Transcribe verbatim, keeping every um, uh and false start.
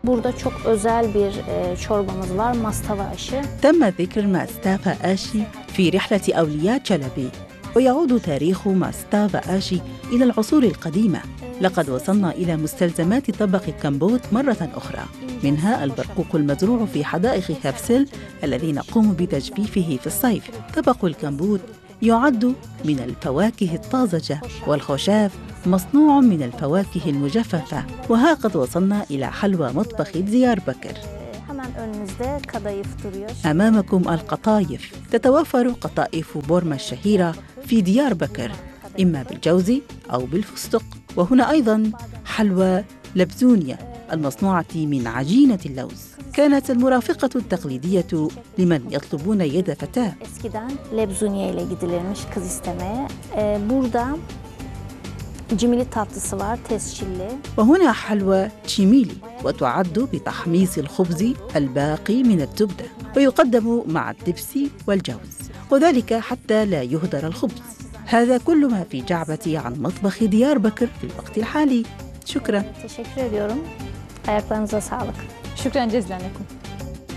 Burada çok özel bir e, çorbamız var, mastava aşı. تم ذكر ماستافا آشي في رحلة أولياء تشالبي، ويعود تاريخ ماستافا آشي إلى العصور القديمة. لقد وصلنا إلى مستلزمات طبق الكمبوت مرة أخرى، منها البرقوق المزروع في حدائق هابسل الذي نقوم بتجفيفه في الصيف. طبق الكمبوت يعد من الفواكه الطازجة، والخشاف مصنوع من الفواكه المجففة. وها قد وصلنا إلى حلوى مطبخ ديار بكر. أمامكم القطايف. تتوفر قطائف بورما الشهيرة في ديار بكر، إما بالجوز أو بالفستق. وهنا أيضاً حلوى لبزونيا المصنوعة من عجينة اللوز، كانت المرافقة التقليدية لمن يطلبون يد فتاة. Eskiden lebzuniye ile gidilirmiş kız istemeye. Ee, burada cimili tatlısı var, tescilli. وهنا حلوى تشيميلي، وتعد بتحميص الخبز الباقي من الزبدة، ويقدم مع الدبس والجوز، وذلك حتى لا يهدر الخبز. هذا كل ما في جعبتي عن مطبخ ديار بكر في الوقت الحالي. شكرا. Teşekkür ediyorum. Ayaklarınıza sağlık. شكرا جزيلا لكم.